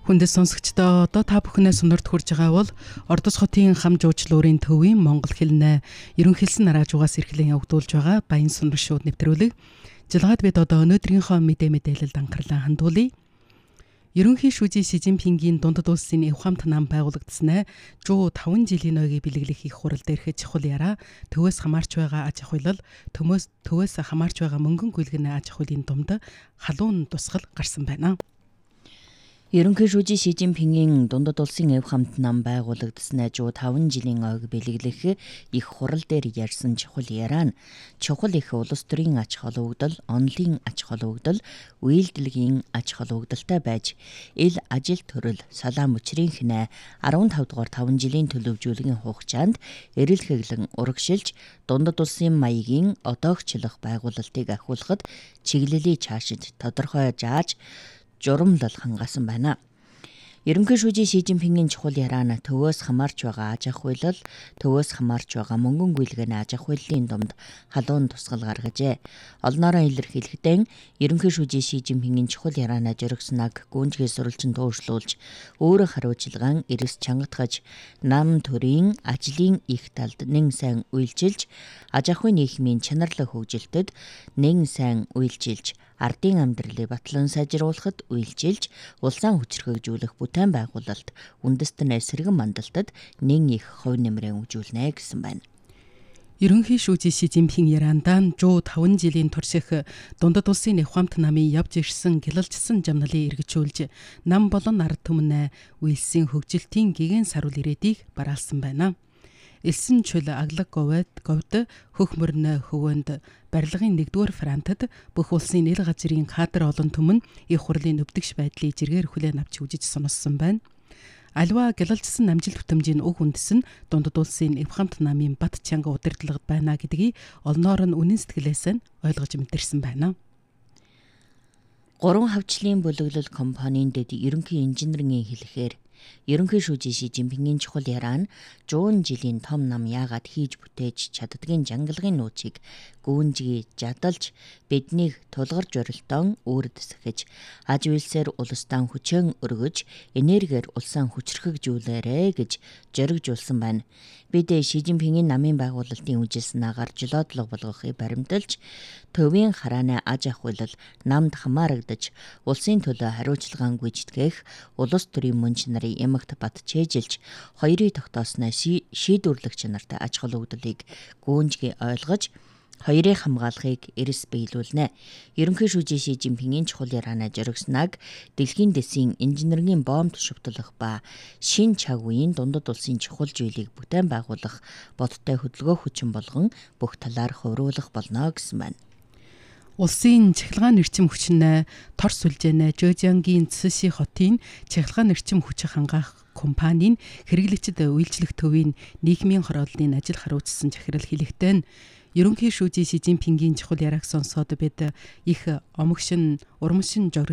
Хүндэс сонсогчдоо одоо та бүхнээс сонирт хүрж байгаа бол Ордос хотын хам жуулчлуурын төвийн Монгол хэлнээ ерөн хэлсэн нараажуугаас эрхлэн явагдуулж байгаа Баян Сунар шууд нэвтрүүлэг. Жилгаад бид одоо өнөөдрийнхөө мэдээлэлд анхаарлаа хандуулъя. Ерөнхий шүүжийн Си Жинпингийн дундад улсын эвхамт нам байгуулагдсанаа 105 жилийн ойгийг бэлэглэх их хурал дээрх чухал яраа төвөөс хамаарч байгаа аж ахуйлал төвөөс хамаарч байгаа мөнгөн гүйлгэн аж ахуйлын дунд халуун тусгал гарсан байна. Ерөнхий шүүжийн Си Жинпингийн дундад улсын эвхамт нам байгуулагдсанаа 105 жилийн ойг бэлэглэх их хурал дээр ярьсан чухал яраа нь чухал их улс төрийн аж холбогдол, онолын аж холбогдол, үйлдвэрлэгийн аж холбогдолтой байж ил ажил төрөл, салаа мөчрийн хинэ 15 дугаар 5 жилийн төлөвжүүлгийн хугацаанд эрэл хэглэн урагшилж дундад улсын маягийн одоогчлох байгуулалтыг ахиулахад чиглэлийн чаашид тодорхой зааж журамлал хангасан байна. Ерөнхий шүүжийн Си Жинпингийн чухал яраа нь төвөөс хамаарч байгаа аж ахуйлал, төвөөс хамаарч байгаа мөнгөн гүйлгэн аж ахуйллын дунд халуун тусгал гаргажээ. Олноороо илэрхийлэхдээ ерөнхий шүүжийн Си Жинпингийн чухал яраанаа жөргснаг гүнжгий сурвалжин тууршлуулж, өөрөө хариуцлаган эрс чангатгаж, нам төрийн ажлын их талд нэн сайн үйлчилж, аж ахуйн нийгмийн чанарлаг хөгжилтөд нэн сайн үйлчилж, ардын амьдралыг батлан сайжруулахад үйлчилж, улсаа хүчрхэгжүүлэх бүтээн байгуулалт үндэстэн эсрэг мандалтад нэн их хувь нэмрээ өгжүүлнэ гэсэн байна. Ерөнхий шүүжийн Си Жинпин яраандаа 105 жилийн турших дундад улсын эвхамт намын явж ирсэн гялалжсан жамналыг эргэжүүлж, нам болон ард түмнээ үйлсийн хөгжилтийн гэгэн саруул ирээдийг бараалсан байна. Элсэн чул аглаг говьд хөх мөрнө хөвөнд барилгын 1-р франтад бүх улсын ил газрын кадр олон түмэн их хурлын өвдөгч байдлыг жиргээр хүлээн авч үжиж сонссон байна. Аливаа гялалжсан амжилт бүтэмжийн уг үндэс нь дундад улсын эвхамт намын бат чанга удирдлагад байна гэдгийг олноор нь үнэн сэтгэлээс нь ойлгож мэдэрсэн байна. 3 хавчлын бүлэглэл компанийн дэд ерөнхий инженерийн хэлэхээр ерөнхий шүүжийн Си Жинпингийн чухал яраа нь 100 жилийн том нам яагаад хийж бүтээж чаддгийн жангалгын нууцыг гүүнжгий жадалж биднийг тулгарч орилтон үүрд сэхэж аж үйлсээр улсдаа хүчэн өргөж энергиэр улсаа хүчрхэгжүүлээрэ гэж зоригжуулсан байна. Бид Си Жинпингийн намын байгуулалтын үжилсэн агаар жолоодлого болгохыг баримталж төвийн харааны аж ахуйлал намд хамаарагдаж улсын төлөө хариуцлагаан гүйцэтгэх улс төрийн мөнч нарын ямагт бат чэжилж хоёрыг тогтоосноо шийдвэрлэгч нартай аж холбогдлыг гүүнжгий ойлгож хоёрыг хамгаалахыг эрс биелүүлнэ. Ерөнхий шүүжийн Си Жинпингийн чухал яраанаа жөргснаг дэлхийн дэсийн инженерийн бомб шүвтлэх ба шин чаг үеийн дундад улсын чухал зүйлийг бүтээн байгуулах бодтой хөдөлгөөн хүчин болгон бүх талаар хувируулах болно гэсэн байна. Улсын цахилгаан эрчим хүчнээ тор сүлжээнэ Жожиангийн Цэси хотын цахилгаан эрчим хүчийг хангаах компанийн хэрэглэгчд үйлчлэх төвийн нийгмийн хорооллын ажил хариуцсан захирал хэлэхдээ ерөнхий шүүжийн Си Жинпингийн чухал яриаг сонсоод бид их омогшин, урмшин